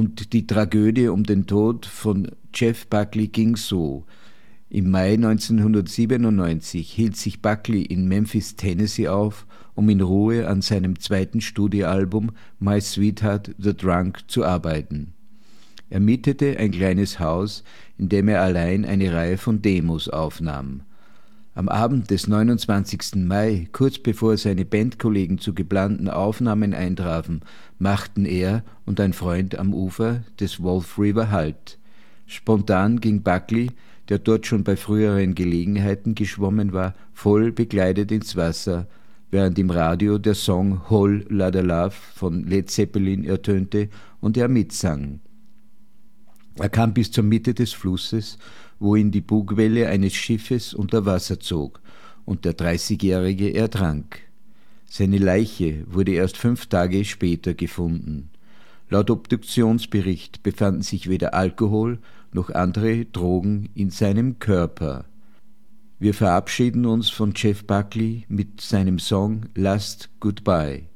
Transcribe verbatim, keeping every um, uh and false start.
Und die Tragödie um den Tod von Jeff Buckley ging so. Im Mai neunzehnhundertsiebenundneunzig hielt sich Buckley in Memphis, Tennessee auf, um in Ruhe an seinem zweiten Studioalbum My Sweetheart the Drunk zu arbeiten. Er mietete ein kleines Haus, in dem er allein eine Reihe von Demos aufnahm. Am Abend des neunundzwanzigsten Mai, kurz bevor seine Bandkollegen zu geplanten Aufnahmen eintrafen, machten er und ein Freund am Ufer des Wolf River Halt. Spontan ging Buckley, der dort schon bei früheren Gelegenheiten geschwommen war, voll bekleidet ins Wasser, während im Radio der Song Whole Lotta Love von Led Zeppelin ertönte und er mitsang. Er kam bis zur Mitte des Flusses, wo ihn die Bugwelle eines Schiffes unter Wasser zog, und der dreißigjährige ertrank. Seine Leiche wurde erst fünf Tage später gefunden. Laut Obduktionsbericht befanden sich weder Alkohol noch andere Drogen in seinem Körper. Wir verabschieden uns von Jeff Buckley mit seinem Song Last Goodbye.